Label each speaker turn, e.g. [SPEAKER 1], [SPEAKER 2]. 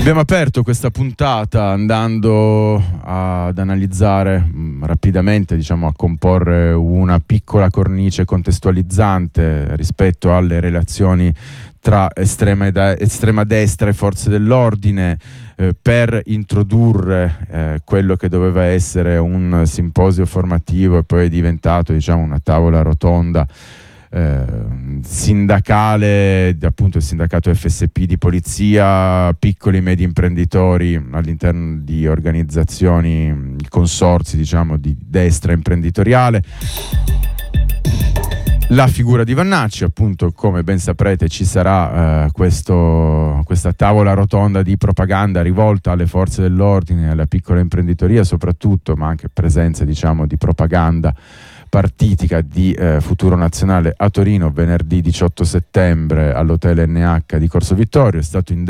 [SPEAKER 1] Abbiamo aperto questa puntata andando ad analizzare rapidamente, diciamo, a comporre una piccola cornice contestualizzante rispetto alle relazioni tra estrema destra e forze dell'ordine, per introdurre quello che doveva essere un simposio formativo e poi è diventato, diciamo, una tavola rotonda sindacale, appunto il sindacato FSP di polizia, piccoli e medi imprenditori all'interno di organizzazioni, consorzi, diciamo, di destra imprenditoriale. La figura di Vannacci, appunto, come ben saprete, ci sarà questa tavola rotonda di propaganda rivolta alle forze dell'ordine, alla piccola imprenditoria soprattutto, ma anche presenza, diciamo, di propaganda partitica di Futuro Nazionale a Torino venerdì 18 settembre all'Hotel NH di Corso Vittorio. È stato